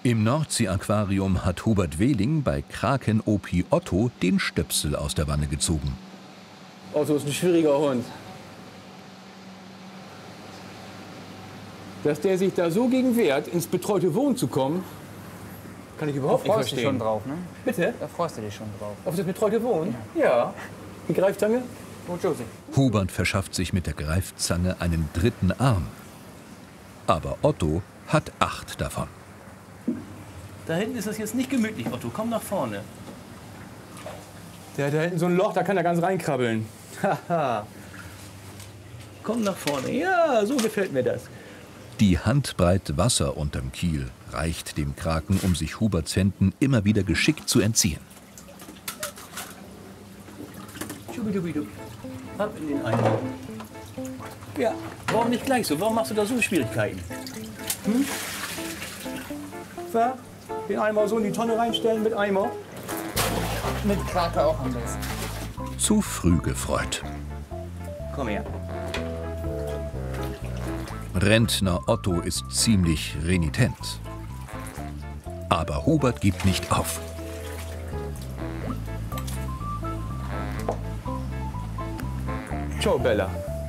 Im Nordsee-Aquarium hat Hubert Wehling bei Kraken-Opi Otto den Stöpsel aus der Wanne gezogen. Otto ist ein schwieriger Hund. Dass der sich da so gegen wehrt, ins betreute Wohnen zu kommen, kann ich überhaupt nicht verstehen. Da freust du dich schon drauf, ne? Bitte? Da freust du dich schon drauf. Auf das betreute Wohnen? Ja. Die Greifzange? Und Josie. Hubert verschafft sich mit der Greifzange einen dritten Arm. Aber Otto hat 8 davon. Da hinten ist das jetzt nicht gemütlich, Otto. Komm nach vorne. Der hat da hinten so ein Loch, da kann er ganz reinkrabbeln. Haha. Komm nach vorne. Ja, so gefällt mir das. Die Handbreit Wasser unterm Kiel reicht dem Kraken, um sich Huberts Händen immer wieder geschickt zu entziehen. Schubidubidu. Ab in den Eimer. Ja, warum nicht gleich so? Warum machst du da so Schwierigkeiten? Hm? Ja, den Eimer so in die Tonne reinstellen mit Eimer. Mit Krake auch am besten. Zu früh gefreut. Komm her. Rentner Otto ist ziemlich renitent. Aber Hubert gibt nicht auf. Ciao, Bella.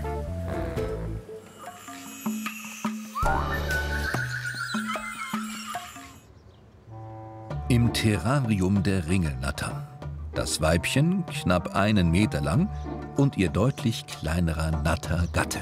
Im Terrarium der Ringelnattern. Das Weibchen knapp 1 Meter lang und ihr deutlich kleinerer Nattergatte.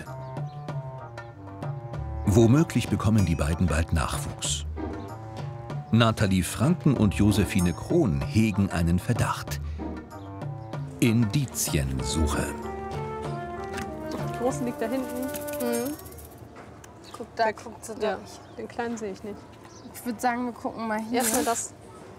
Womöglich bekommen die beiden bald Nachwuchs. Nathalie Franken und Josephine Krohn hegen einen Verdacht. Indiziensuche. Die Große liegt da hinten. Mhm. Guck, da guckt sie Ja, durch. den Kleinen sehe ich nicht. Ich würde sagen, wir gucken mal hier. Erstmal das.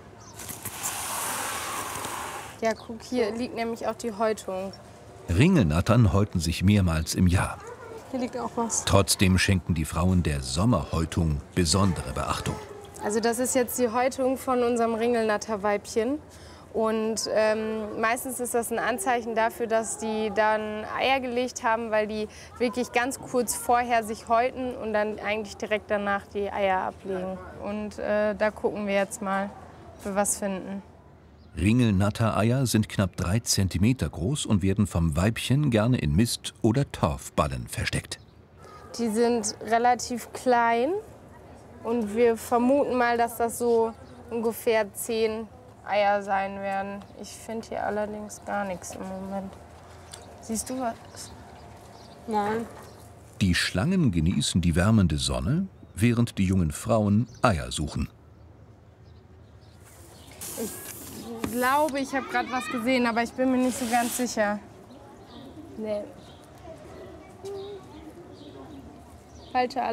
Ja, guck, hier liegt nämlich auch die Häutung. Ringelnattern häuten sich mehrmals im Jahr. Hier liegt auch was. Trotzdem schenken die Frauen der Sommerhäutung besondere Beachtung. Also das ist jetzt die Häutung von unserem Ringelnatterweibchen. Und meistens ist das ein Anzeichen dafür, dass die dann Eier gelegt haben, weil die wirklich ganz kurz vorher sich häuten und dann eigentlich direkt danach die Eier ablegen. Und da gucken wir jetzt mal, ob wir was finden. Ringelnattereier sind knapp 3 Zentimeter groß und werden vom Weibchen gerne in Mist- oder Torfballen versteckt. Die sind relativ klein und wir vermuten mal, dass das so ungefähr 10 Eier sein werden. Ich finde hier allerdings gar nichts im Moment. Siehst du was? Nein. Die Schlangen genießen die wärmende Sonne, während die jungen Frauen Eier suchen. Ich glaube, ich habe gerade was gesehen, aber ich bin mir nicht so ganz sicher. Nee. Falsche Alarm.